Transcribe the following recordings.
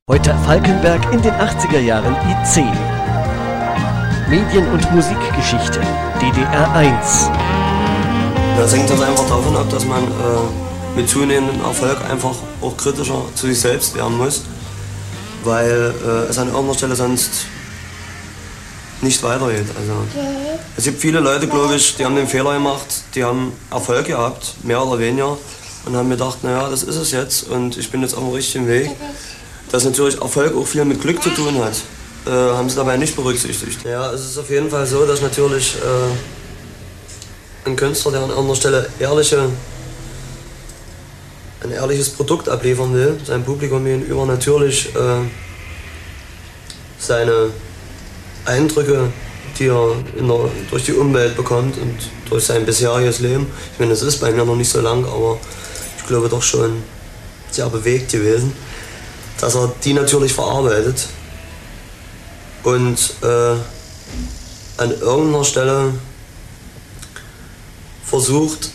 Heute Falkenberg in den 80er Jahren IC. Medien- und Musikgeschichte DDR 1. Das hängt halt einfach davon ab, dass man mit zunehmendem Erfolg einfach auch kritischer zu sich selbst werden muss, weil es an irgendeiner Stelle sonst nicht weitergeht. Also, es gibt viele Leute, glaube ich, die haben den Fehler gemacht, die haben Erfolg gehabt, mehr oder weniger, und haben gedacht, naja, das ist es jetzt und ich bin jetzt auf dem richtigen Weg. Dass natürlich Erfolg auch viel mit Glück zu tun hat, haben sie dabei nicht berücksichtigt. Ja, es ist auf jeden Fall so, dass natürlich ein Künstler, der an anderer Stelle ein ehrliches Produkt abliefern will, seinem Publikum gegenüber natürlich seine Eindrücke, die er durch die Umwelt bekommt und durch sein bisheriges Leben, ich meine, das ist bei mir noch nicht so lang, aber ich glaube doch schon sehr bewegt gewesen, dass er die natürlich verarbeitet und an irgendeiner Stelle versucht,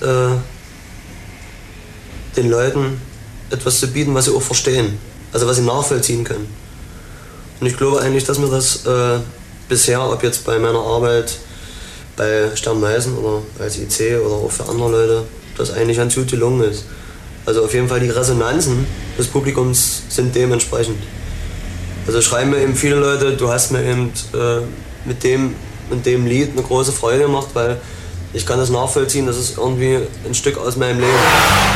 den Leuten etwas zu bieten, was sie auch verstehen, also was sie nachvollziehen können. Und ich glaube eigentlich, dass mir das bisher, ob jetzt bei meiner Arbeit bei Stern Meißen oder als IC oder auch für andere Leute, das eigentlich ganz gut gelungen ist. Also auf jeden Fall die Resonanzen des Publikums sind dementsprechend. Also schreiben mir eben viele Leute, du hast mir eben mit dem und dem Lied eine große Freude gemacht, weil ich kann das nachvollziehen, das ist irgendwie ein Stück aus meinem Leben.